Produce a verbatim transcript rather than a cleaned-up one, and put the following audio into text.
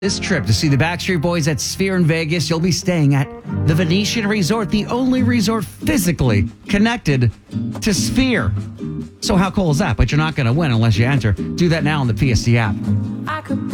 This trip to see the Backstreet Boys at Sphere in Vegas, you'll be staying at the Venetian Resort, the only resort physically connected to Sphere. So how cool is that? But you're not going to win unless you enter. Do that now on the P S C app. I could